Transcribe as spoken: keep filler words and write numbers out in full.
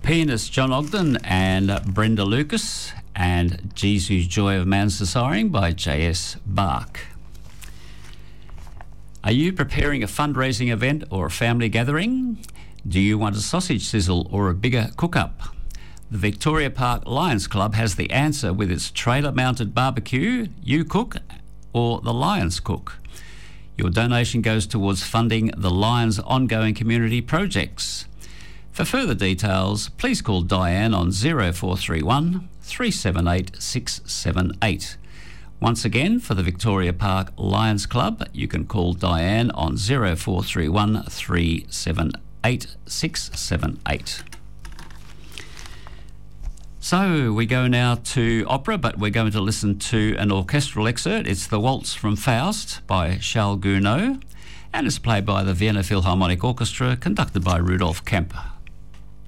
Pianist John Ogden and Brenda Lucas, and Jesus Joy of Man's Desiring by J S Bach. Are you preparing a fundraising event or a family gathering? Do you want a sausage sizzle or a bigger cook-up? The Victoria Park Lions Club has the answer with its trailer-mounted barbecue. You cook or the Lions cook. Your donation goes towards funding the Lions' ongoing community projects. For further details, please call Diane on zero four three one, three seven eight, six seven eight. Once again, for the Victoria Park Lions Club, you can call Diane on zero four three one, three seven eight, six seven eight. So we go now to opera, but we're going to listen to an orchestral excerpt. It's The Waltz from Faust by Charles Gounod, and it's played by the Vienna Philharmonic Orchestra, conducted by Rudolf Kemper.